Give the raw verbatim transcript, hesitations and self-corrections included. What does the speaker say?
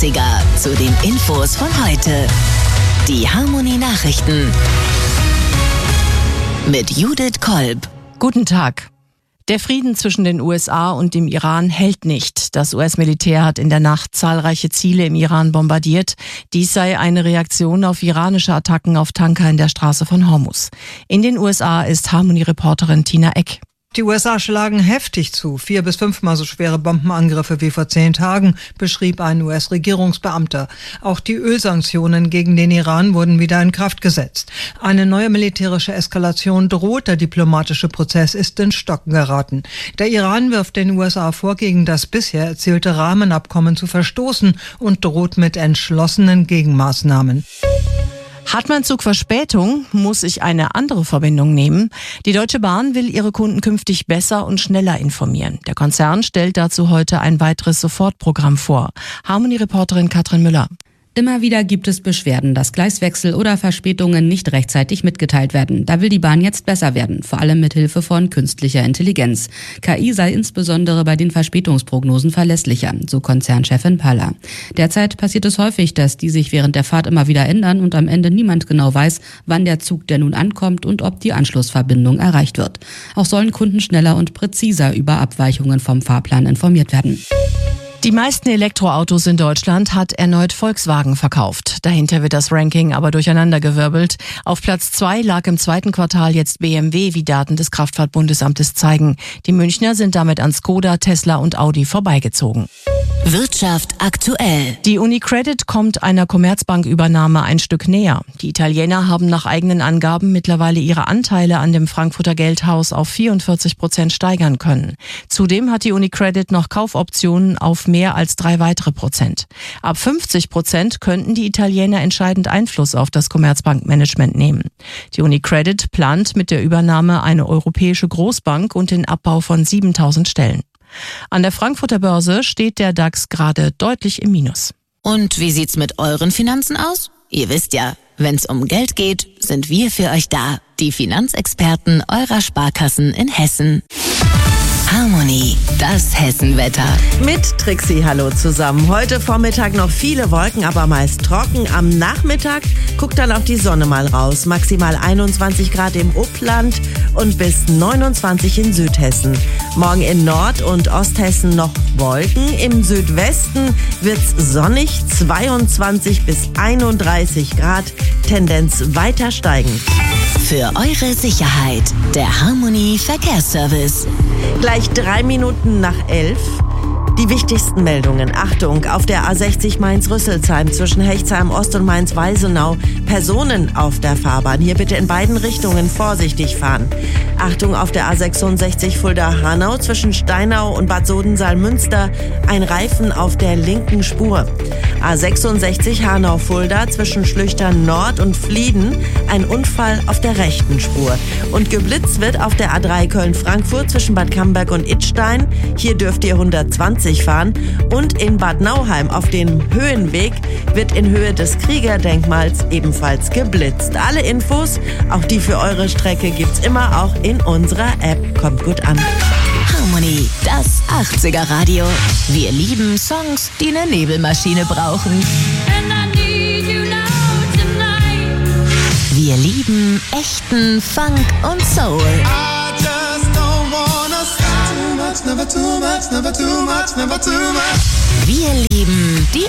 achtziger zu den Infos von heute. Die Harmony Nachrichten mit Judith Kolb. Guten Tag. Der Frieden zwischen den U S A und dem Iran hält nicht. Das U S-Militär hat in der Nacht zahlreiche Ziele im Iran bombardiert. Dies sei eine Reaktion auf iranische Attacken auf Tanker in der Straße von Hormuz. In den U S A ist Harmony-Reporterin Tina Eck. Die U S A schlagen heftig zu. Vier bis fünfmal so schwere Bombenangriffe wie vor zehn Tagen, beschrieb ein U S-Regierungsbeamter. Auch die Ölsanktionen gegen den Iran wurden wieder in Kraft gesetzt. Eine neue militärische Eskalation droht. Der diplomatische Prozess ist in Stocken geraten. Der Iran wirft den U S A vor, gegen das bisher erzielte Rahmenabkommen zu verstoßen und droht mit entschlossenen Gegenmaßnahmen. Hat mein Zug Verspätung, muss ich eine andere Verbindung nehmen. Die Deutsche Bahn will ihre Kunden künftig besser und schneller informieren. Der Konzern stellt dazu heute ein weiteres Sofortprogramm vor. Harmony-Reporterin Katrin Müller. Immer wieder gibt es Beschwerden, dass Gleiswechsel oder Verspätungen nicht rechtzeitig mitgeteilt werden. Da will die Bahn jetzt besser werden, vor allem mit Hilfe von künstlicher Intelligenz. K I sei insbesondere bei den Verspätungsprognosen verlässlicher, so Konzernchefin Paller. Derzeit passiert es häufig, dass die sich während der Fahrt immer wieder ändern und am Ende niemand genau weiß, wann der Zug denn nun ankommt und ob die Anschlussverbindung erreicht wird. Auch sollen Kunden schneller und präziser über Abweichungen vom Fahrplan informiert werden. Die meisten Elektroautos in Deutschland hat erneut Volkswagen verkauft. Dahinter wird das Ranking aber durcheinandergewirbelt. Auf Platz zwei lag im zweiten Quartal jetzt B M W, wie Daten des Kraftfahrtbundesamtes zeigen. Die Münchner sind damit an Skoda, Tesla und Audi vorbeigezogen. Wirtschaft aktuell. Die UniCredit kommt einer Commerzbank-Übernahme ein Stück näher. Die Italiener haben nach eigenen Angaben mittlerweile ihre Anteile an dem Frankfurter Geldhaus auf vierundvierzig Prozent steigern können. Zudem hat die UniCredit noch Kaufoptionen auf mehr als drei weitere Prozent. Ab fünfzig Prozent könnten die Italiener entscheidend Einfluss auf das Commerzbank-Management nehmen. Die UniCredit plant mit der Übernahme eine europäische Großbank und den Abbau von siebentausend Stellen. An der Frankfurter Börse steht der DAX gerade deutlich im Minus. Und wie sieht's mit euren Finanzen aus? Ihr wisst ja, wenn's um Geld geht, sind wir für euch da. Die Finanzexperten eurer Sparkassen in Hessen. Harmony, das Hessenwetter. Mit Trixie, hallo zusammen. Heute Vormittag noch viele Wolken, aber meist trocken. Am Nachmittag guckt dann auch die Sonne mal raus. Maximal einundzwanzig Grad im Upland und bis neunundzwanzig in Südhessen. Morgen in Nord- und Osthessen noch Wolken. Im Südwesten wird's sonnig, zweiundzwanzig bis einunddreißig Grad. Tendenz weiter steigend. Für eure Sicherheit, der Harmony Verkehrsservice. Gleich drei Minuten nach elf. Die wichtigsten Meldungen. Achtung, auf der A sechzig Mainz-Rüsselsheim zwischen Hechtsheim Ost und Mainz-Weisenau. Personen auf der Fahrbahn. Hier bitte in beiden Richtungen vorsichtig fahren. Achtung, auf der A sechsundsechzig Fulda-Hanau zwischen Steinau und Bad Sodensaal-Münster. Ein Reifen auf der linken Spur. A sechsundsechzig Hanau-Fulda zwischen Schlüchtern Nord und Flieden. Ein Unfall auf der rechten Spur. Und geblitzt wird auf der A drei Köln-Frankfurt zwischen Bad Camberg und Idstein. Hier dürft ihr hundertzwanzig fahren. Und in Bad Nauheim auf dem Höhenweg wird in Höhe des Kriegerdenkmals ebenfalls geblitzt. Alle Infos, auch die für eure Strecke, gibt's immer auch in unserer App. Kommt gut an. Harmony, das achtziger Radio. Wir lieben Songs, die eine Nebelmaschine brauchen. Wir lieben echten Funk und Soul. Wir lieben die